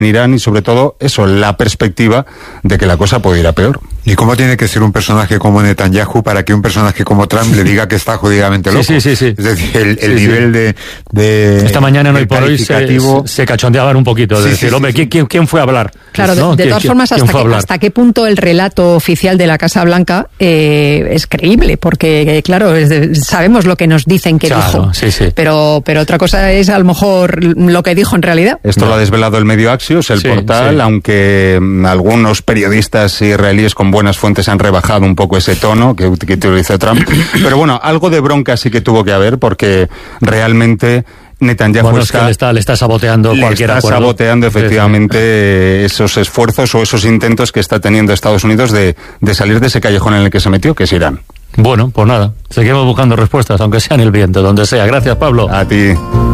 Irán y sobre todo eso, la perspectiva de que la cosa puede ir a peor. ¿Y cómo tiene que ser un personaje como Netanyahu para que un personaje como Trump le diga que está jodidamente loco? Sí. Es decir, el nivel de esta mañana en Hoy por Hoy se cachondeaban un poquito de decir, hombre, ¿quién fue a hablar? Claro, ¿no? de todas formas, hasta qué punto el relato oficial de la Casa Blanca es creíble, porque claro, sabemos lo que nos dicen que dijo, pero otra cosa es a lo mejor lo que dijo en realidad. Esto lo ha desvelado el medio Axios, el portal, aunque algunos periodistas israelíes con buenas fuentes han rebajado un poco ese tono que utilizó Trump. Pero bueno, algo de bronca sí que tuvo que haber, porque realmente Netanyahu le está saboteando cualquier acuerdo. Está saboteando efectivamente esos esfuerzos o esos intentos que está teniendo Estados Unidos de salir de ese callejón en el que se metió, que es Irán. Bueno, pues nada, seguimos buscando respuestas, aunque sea en el viento, donde sea. Gracias, Pablo. A ti.